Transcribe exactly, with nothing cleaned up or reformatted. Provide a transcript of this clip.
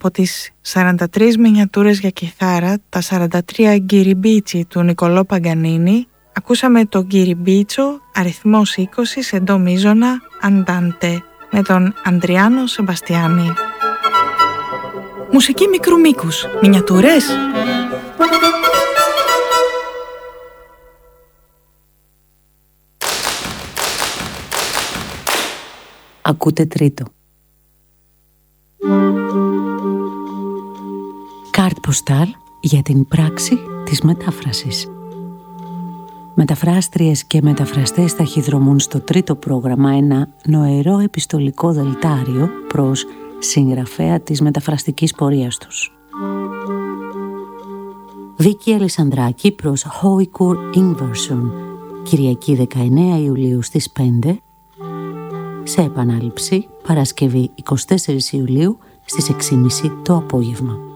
Από τις σαράντα τρεις μινιατούρες για κιθάρα, τα σαράντα τρία γκυριμπίτσι του Νικολό Παγκανίνη, ακούσαμε το γκυριμπίτσο αριθμός είκοσι σε ντο μείζωνα αντάντε με τον Αντριάνο Σεμπαστιάνη. Μουσική μικρού μήκους, μινιατούρες. Ακούτε τρίτο. Κάρτ ποστάλ για την πράξη της μετάφρασης. Μεταφράστριες και μεταφραστές ταχυδρομούν στο τρίτο πρόγραμμα ένα νοερό επιστολικό δελτάριο προς συγγραφέα της μεταφραστικής πορείας τους. Βίκη Αλισανδράκη προς Haukur Ingvarsson, Κυριακή δεκαεννέα Ιουλίου στις πέντε, σε επανάληψη Παρασκευή εικοστή τέταρτη Ιουλίου στις έξι και μισή το απόγευμα.